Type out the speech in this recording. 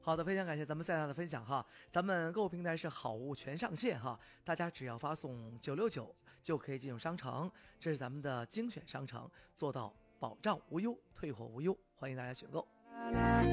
好的，非常感谢咱们赛大的分享哈。咱们购物平台是好物全上线哈，大家只要发送969就可以进入商城，这是咱们的精选商城，做到保障无忧，退货无忧，欢迎大家选购。